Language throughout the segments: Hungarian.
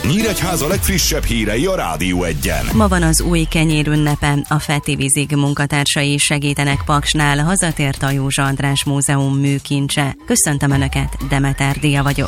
Nyíregyháza legfrissebb hírei a Rádió 1-en. Ma van az új kenyér ünnepe, a Feti Vizig munkatársai segítenek Paksnál, hazatért a Józsa András Múzeum műkincse. Köszöntöm Önöket, Demeter Dia vagyok.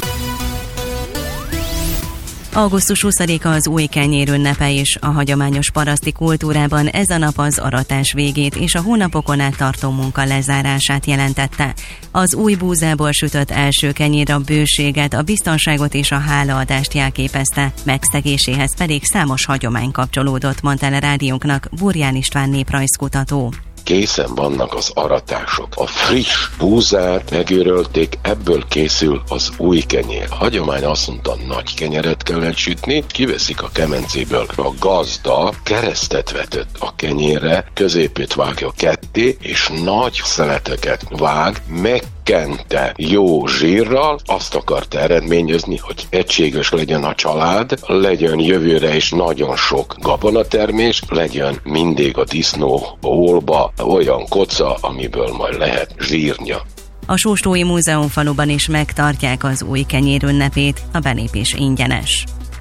Augusztus 20-a az új kenyér ünnepe is. A hagyományos paraszti kultúrában ez a nap az aratás végét és a hónapokon át tartó munka lezárását jelentette. Az új búzából sütött első kenyér a bőséget, a biztonságot és a hálaadást jelképezte, megszegéséhez pedig számos hagyomány kapcsolódott, mondta el a rádiónknak Burján István néprajzkutató. Készen vannak az aratások. A friss búzát megőrölték, ebből készül az új kenyér. A hagyomány azt mondta, nagy kenyeret kellett sütni, kiveszik a kemencéből. A gazda keresztet vetett a kenyérre, középét vágja ketté, és nagy szeleteket vág, megkente jó zsírral, azt akarta eredményezni, hogy egységes legyen a család, legyen jövőre is nagyon sok gabonatermés, legyen mindig a disznó hólba olyan koca, amiből majd lehet zsírnya. A Sóstói Múzeumfaluban is megtartják az új kenyér ünnepét, a belépés ingyenes.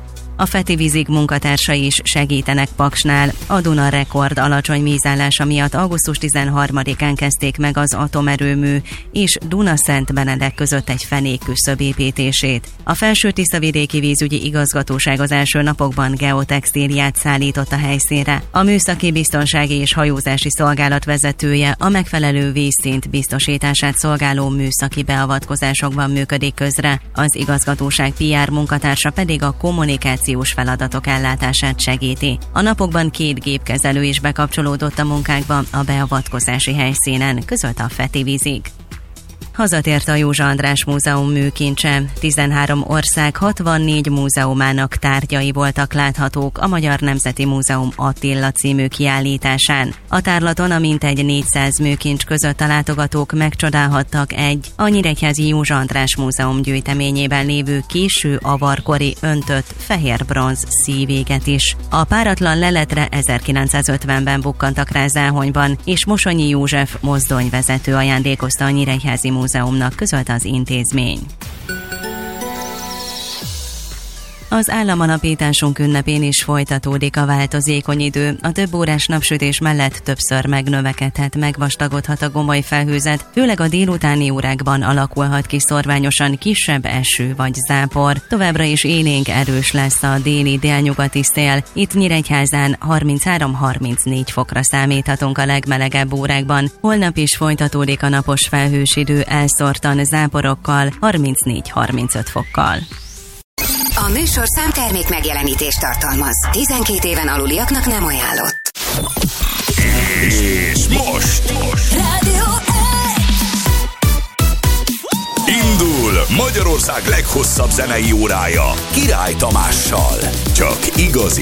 A Feti Vizig munkatársai is segítenek Paksnál. A Duna rekord alacsony vízállása miatt augusztus 13-án kezdték meg az atomerőmű és Duna-Szent Benedek között egy fenékküszöb építését. A Felső-Tiszavidéki Vízügyi Igazgatóság az első napokban geotextíliát szállított a helyszínre. A Műszaki Biztonsági és Hajózási Szolgálat vezetője a megfelelő vízszint biztosítását szolgáló műszaki beavatkozásokban működik közre. Az igazgatóság PR munkatársa pedig a kommunikációs feladatok ellátását segíti. A napokban 2 gépkezelő is bekapcsolódott a munkákba a beavatkozási helyszínen, közölte a Feti Vizig. Hazatért a Józsa András Múzeum műkincse. 13 ország 64 múzeumának tárgyai voltak láthatók a Magyar Nemzeti Múzeum Attila című kiállításán. A tárlaton a mintegy 400 műkincs között a látogatók megcsodálhattak a Nyíregyházi Józsa András Múzeum gyűjteményében lévő késő avarkori öntött fehér bronz szívéget is. A páratlan leletre 1950-ben bukkantak rá Záhonyban, és Mosonyi József mozdonyvezető ajándékozta a Nyíregyházi Múzeumnak, közölte az intézmény. Az államalapításunk ünnepén is folytatódik a változékony idő. A több órás napsütés mellett többször megnövekedhet, megvastagodhat a gomoly felhőzet, főleg a délutáni órákban alakulhat ki szorványosan kisebb eső vagy zápor. Továbbra is élénk erős lesz a déli-délnyugati szél. Itt Nyíregyházán 33-34 fokra számíthatunk a legmelegebb órákban. Holnap is folytatódik a napos felhős idő elszórtan záporokkal, 34-35 fokkal. A műsorszám termék megjelenítést tartalmaz. 12 éven aluliaknak nem ajánlott. És most Rádió 1! indul Magyarország leghosszabb zenei órája Király Tamással. Csak igazi